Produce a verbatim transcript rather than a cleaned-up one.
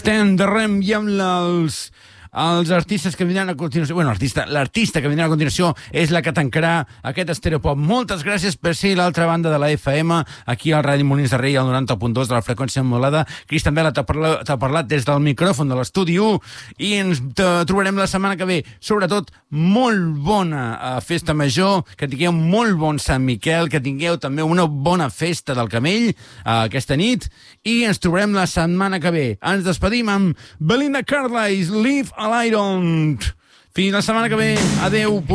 Stand the Rem i amb els... Els artistes que vindran a continuació... Bueno, l'artista l'artista que vindrà a continuació és la que tancarà aquest Estereopop. Moltes gràcies per ser l'altra banda de la F M, aquí al Ràdio Molins de Rei, al noranta punt dos de la freqüència modulada. Cristian Vela t'ha parlat, parlat des del micròfon de l'estudi u i ens trobarem la setmana que ve. Sobretot, molt bona festa major, que tingueu molt bon Sant Miquel, que tingueu també una bona festa del Camell aquesta nit i ens trobarem la setmana que ve. Ens despedim amb Belinda Carlisle, Live a l'Iron. Fins la setmana que ve. Adeu.